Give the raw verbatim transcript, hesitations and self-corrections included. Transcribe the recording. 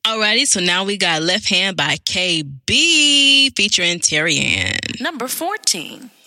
Alrighty, so now we got Left Hand by K B featuring Terry Ann. Number fourteen.